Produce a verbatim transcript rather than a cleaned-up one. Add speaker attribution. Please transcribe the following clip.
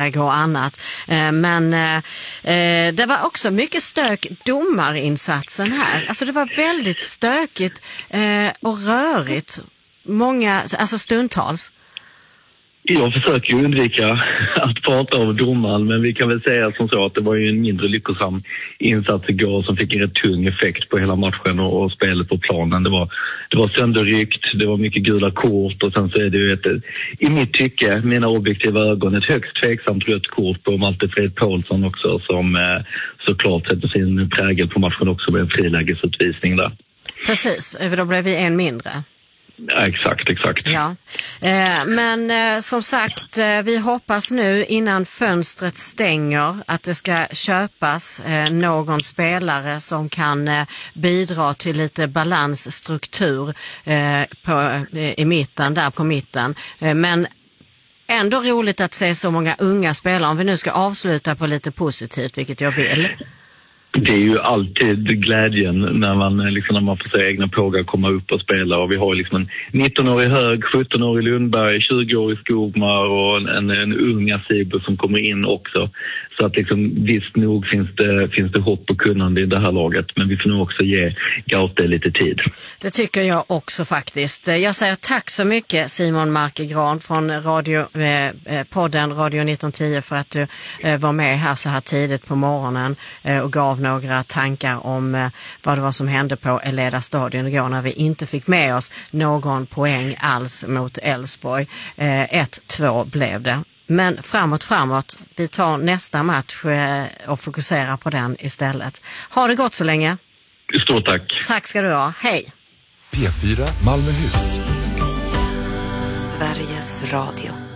Speaker 1: läge och annat. Eh, men eh, det var också mycket stök domarinsatsen här. Alltså det var väldigt stökigt eh, och rörigt. Många, alltså stundtals.
Speaker 2: Jag försöker ju undvika att prata om domaren, men vi kan väl säga som så att det var ju en mindre lyckosam insats igår som fick en rätt tung effekt på hela matchen och, och spelet på planen. Det var, det var sönderryckt, det var mycket gula kort och sen så är det ju ett, i mitt tycke, mina objektiva ögon, ett högst tveksamt rött kort på Malte Fred Paulsson också som eh, såklart sätter sin prägel på matchen också med en frilägesutvisning där.
Speaker 1: Precis, då blev vi en mindre.
Speaker 2: Ja, exakt, exakt.
Speaker 1: Ja. Eh, men eh, som sagt, eh, vi hoppas nu innan fönstret stänger att det ska köpas eh, någon spelare som kan eh, bidra till lite balansstruktur eh, på, eh, i mitten, där på mitten. Eh, men ändå roligt att se så många unga spelare, om vi nu ska avsluta på lite positivt, vilket jag vill.
Speaker 2: Det är ju alltid glädjen när man, liksom, när man får se egna pågar komma upp och spela. Och vi har liksom en nitton-årig Hög, sjutton-årig Lundberg, tjugo-årig Skogmar och en, en, en unga Sibu som kommer in också. Så att liksom, visst nog finns det, finns det hopp och kunnande i det här laget. Men vi får nog också ge Gaute lite tid. Det
Speaker 1: tycker jag också faktiskt. Jag säger tack så mycket Simon Markegran från radio, eh, podden Radio nitton tio för att du eh, var med här så här tidigt på morgonen eh, och gav några tankar om eh, vad det var som hände på Eleda stadion igår när vi inte fick med oss någon poäng alls mot Elfsborg. Eh, ett två blev det. Men framåt, framåt. Vi tar nästa match eh, och fokuserar på den istället. Ha det gott så länge.
Speaker 2: Stort tack.
Speaker 1: Tack ska du ha. Hej.
Speaker 3: P fyra Malmöhus.
Speaker 4: Sveriges Radio.